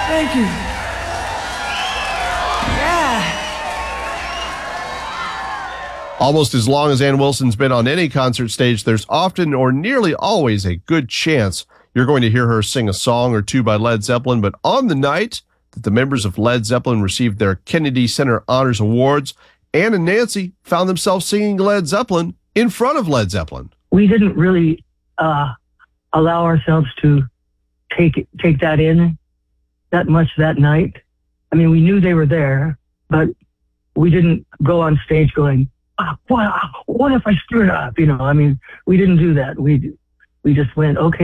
Thank you. Yeah. Almost as long as Ann Wilson's been on any concert stage, there's often or nearly always a good chance you're going to hear her sing a song or two by Led Zeppelin. But on the night that the members of Led Zeppelin received their Kennedy Center Honors Awards, Ann and Nancy found themselves singing Led Zeppelin in front of Led Zeppelin. We didn't really allow ourselves to take that in that much that night. I mean, we knew they were there, but we didn't go on stage going, what if I screwed up? I mean, we didn't do that. We just went, okay.